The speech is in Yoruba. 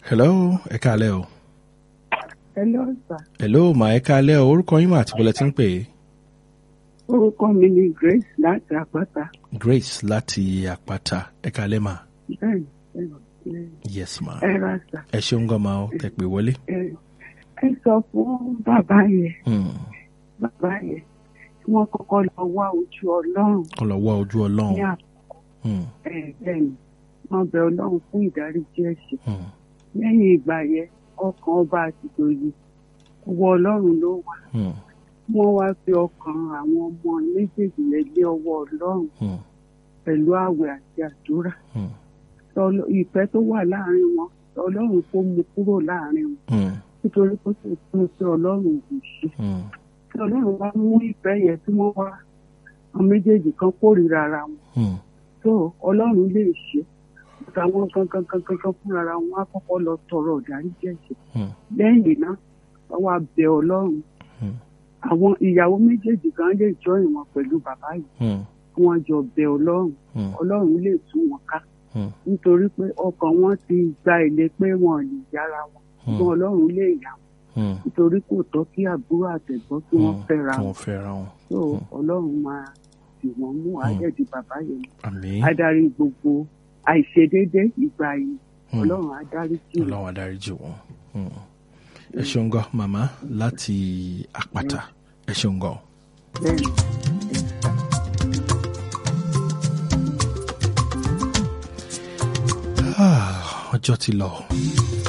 Hello, ẹ káalẹ́ o. Hello, sir. Hello, ma ẹ káalẹ́ o. Orúkọ yín mà àti bọ́lẹ̀ tí ń pè é. Orúkọ mi ni Grace láti Àpáta. Grace láti Àpáta. Ẹ káalẹ́ mà. Bẹ́ẹ̀ni. Yes ma. Ẹ ra sà. Ẹ ṣeun gan ma o, tẹ pè wọlé. Ẹ sọ fún bàbá yẹn. Bàbá yẹn tí wọ́n kọ́kọ́ lọ wá ojú Ọlọ́run. Kọ́ lọ wá ojú Ọlọ́run. Ní àkókò. Bẹ́ẹ̀ni, wọ́n bẹ Ọlọ́run fún ìdáríjì ẹ̀ṣẹ̀. Lẹ́yìn ìgbà yẹn, ọkàn ọba àti ìjòyè ọwọ́ Ọlọ́run ló wà. Wọ́n wá fi ọkàn àwọn ọmọ méjèèjì yẹn lé ọwọ́ Ọlọ́run pẹ̀lú àwẹ̀ àti àdúrà. Ìfẹ́ tó wà láàrin wọn, Ọlọ́run kó mú kúrò láàrin wọn. Nítorí pé kò tún sí Ọlọ́run kò ṣe. Tí Ọlọ́run bá mú ìfẹ́ yẹn tí wọ́n wá, àwọn méjèèjì kan kórìíra ara wọn. So Ọlọ́run lè ṣe. Àwọn kankan fúnra ara wọn á kọ́kọ́ lọ tọrọ ìdáríjì ẹ̀ṣẹ̀. Lẹ́yìn náà, wọ́n wá bẹ Ọlọ́run. Àwọn ìyàwó méjèèjì kan lè jọ ìwọ̀n pẹ̀lú bàbá yìí. Wọ́n jọ bẹ Ọlọ́run. Ọlọ́run lè tú wọn ká. Nítorí pé ọkàn wọn ti gba ilé pé wọn lè yára wọn. Ṣùgbọ́n Ọlọ́run lè yà wọn. Nítorí kò tọ́ kí àbúrò àtẹ̀gbọ́n kí wọ́n fẹ́ra wọn. So Ọlọ́run máa tì wọ́n mú àjẹ̀dì bàbá yẹn. Adarí gbogbo àìṣedédé ìgbà yìí. Ọlọ́run adáríjì wọn. Ọlọ́run adáríjì wọn. Ẹ ṣeun gan màmá láti Àpáta. Ẹ ṣeun gan. Ọjọ́ ti lọ.